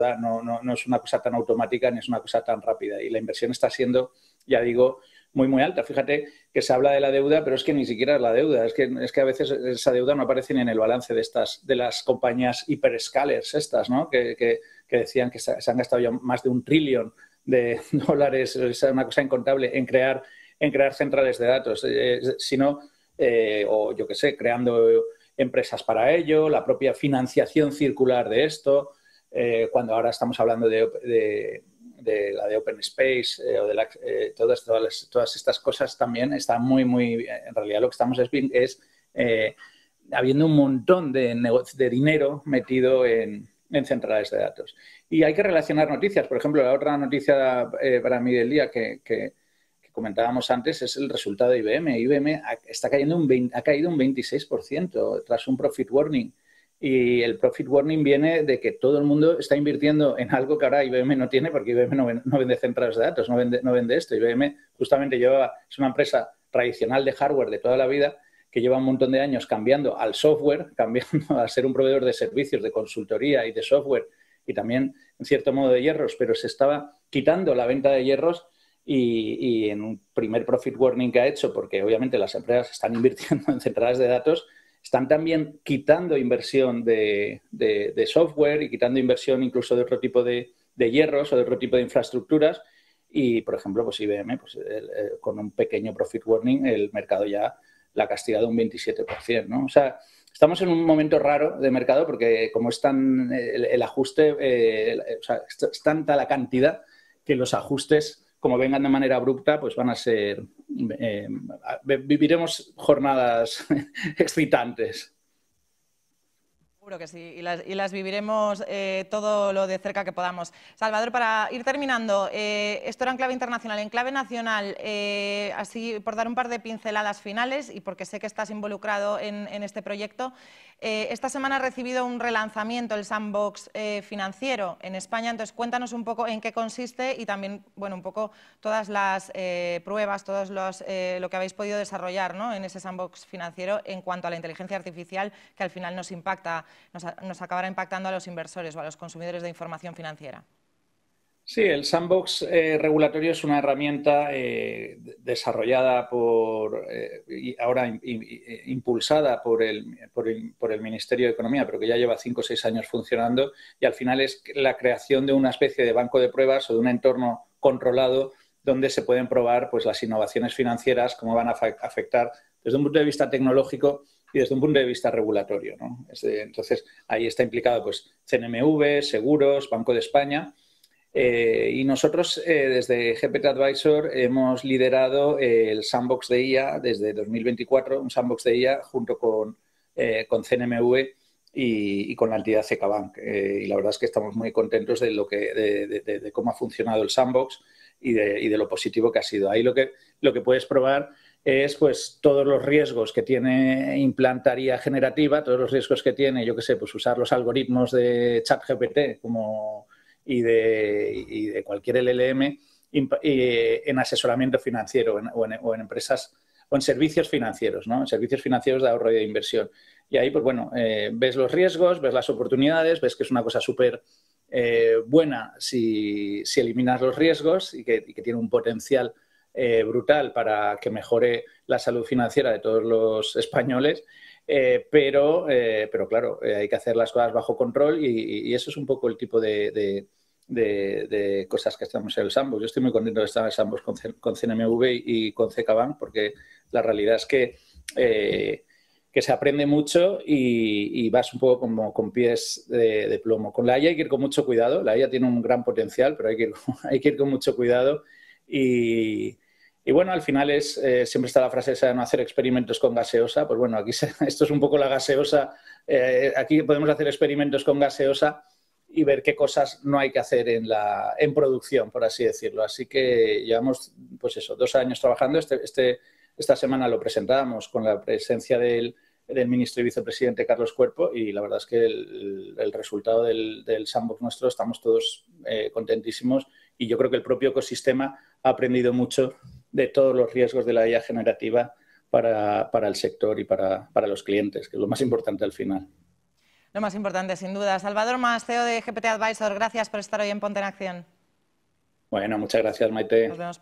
no es una cosa tan automática ni es una cosa tan rápida. Y la inversión está siendo, ya digo, muy, muy alta. Fíjate que se habla de la deuda, pero es que ni siquiera es la deuda. Es que a veces esa deuda no aparece ni en el balance de las compañías hiperscalers estas, ¿no? Que decían que se han gastado ya más de $1 trillón de dólares, es una cosa incontable, en crear centrales de datos. Sino, o yo qué sé, creando empresas para ello, la propia financiación circular de esto, cuando ahora estamos hablando de la de Open Space o de todas estas cosas también están muy, muy... En realidad lo que estamos es habiendo un montón de dinero metido en centrales de datos. Y hay que relacionar noticias. Por ejemplo, la otra noticia para mí del día que comentábamos antes es el resultado de IBM. IBM ha caído un 26% tras un profit warning. Y el profit warning viene de que todo el mundo está invirtiendo en algo que ahora IBM no tiene, porque IBM no vende centrales de datos, no vende esto. IBM justamente es una empresa tradicional de hardware de toda la vida que lleva un montón de años cambiando al software, cambiando a ser un proveedor de servicios, de consultoría y de software y también, en cierto modo, de hierros, pero se estaba quitando la venta de hierros y en un primer profit warning que ha hecho, porque obviamente las empresas están invirtiendo en centrales de datos, están también quitando inversión de software y quitando inversión incluso de otro tipo de hierros o de otro tipo de infraestructuras. Y, por ejemplo, pues IBM, pues, con un pequeño profit warning, el mercado ya la ha castigado un 27%, ¿no? O sea, estamos en un momento raro de mercado porque como es tan el ajuste, o sea, es tanta la cantidad que los ajustes, como vengan de manera abrupta, pues van a ser... viviremos jornadas excitantes. Seguro que sí, y las viviremos todo lo de cerca que podamos. Salvador, para ir terminando, esto era en clave internacional. En clave nacional, así por dar un par de pinceladas finales y porque sé que estás involucrado en este proyecto, esta semana ha recibido un relanzamiento, el Sandbox financiero en España. Entonces, cuéntanos un poco en qué consiste y también, bueno, un poco todas las pruebas, lo que habéis podido desarrollar, ¿no?, en ese Sandbox financiero en cuanto a la inteligencia artificial, que al final nos acabará impactando a los inversores o a los consumidores de información financiera. Sí, el sandbox regulatorio es una herramienta desarrollada y ahora impulsada por el Ministerio de Economía, pero que ya lleva 5 o 6 años funcionando, y al final es la creación de una especie de banco de pruebas o de un entorno controlado donde se pueden probar, pues, las innovaciones financieras, cómo van a afectar desde un punto de vista tecnológico y desde un punto de vista regulatorio, ¿no? Entonces, ahí está implicado, pues, CNMV, Seguros, Banco de España. Y nosotros, desde GPT Advisor, hemos liderado el Sandbox de IA desde 2024, un Sandbox de IA junto con CNMV y con la entidad CKBank. Y la verdad es que estamos muy contentos de cómo ha funcionado el Sandbox y de lo positivo que ha sido. Ahí lo que puedes probar es, pues, todos los riesgos que tiene implantar IA generativa, todos los riesgos que tiene, yo qué sé, pues usar los algoritmos de ChatGPT y de cualquier LLM en asesoramiento financiero o en empresas o en servicios financieros, ¿no? En servicios financieros de ahorro y de inversión. Y ahí, pues bueno, ves los riesgos, ves las oportunidades, ves que es una cosa súper buena si eliminas los riesgos y que tiene un potencial brutal para que mejore la salud financiera de todos los españoles. Pero claro, hay que hacer las cosas bajo control y eso es un poco el tipo de cosas que estamos en el Sandbox. Yo estoy muy contento de estar en el Sandbox con CNMV y con CKBank porque la realidad es que se aprende mucho y vas un poco como con pies de plomo. Con la IA hay que ir con mucho cuidado. La IA tiene un gran potencial, pero hay que ir con mucho cuidado y bueno, al final siempre está la frase esa de no hacer experimentos con gaseosa. Pues bueno, aquí esto es un poco la gaseosa. Aquí podemos hacer experimentos con gaseosa y ver qué cosas no hay que hacer en producción, por así decirlo. Así que llevamos, pues eso, 2 años trabajando. Esta semana lo presentábamos con la presencia del ministro y vicepresidente Carlos Cuerpo y la verdad es que el resultado del Sandbox nuestro, estamos todos contentísimos y yo creo que el propio ecosistema ha aprendido mucho de todos los riesgos de la IA generativa para el sector y para los clientes, que es lo más importante al final. Lo más importante, sin duda. Salvador Mas, CEO de GPT Advisor, gracias por estar hoy en Ponte en Acción. Bueno, muchas gracias, Maite. Nos vemos.